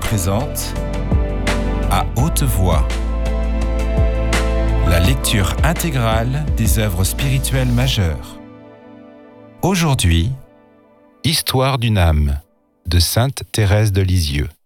présente À haute voix, la lecture intégrale des œuvres spirituelles majeures. Aujourd'hui, Histoire d'une âme de Sainte Thérèse de Lisieux.